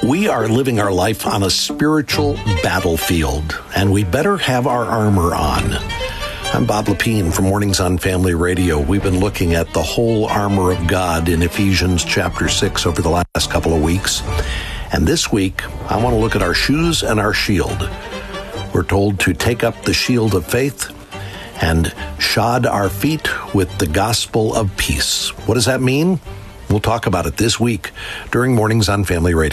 We are living our life on a spiritual battlefield, and we better have our armor on. I'm Bob Lepine from Mornings on Family Radio. We've been looking at the whole armor of God in Ephesians chapter 6 over the last couple of weeks. And this week, I want to look at our shoes and our shield. We're told to take up the shield of faith and shod our feet with the gospel of peace. What does that mean? We'll talk about it this week during Mornings on Family Radio.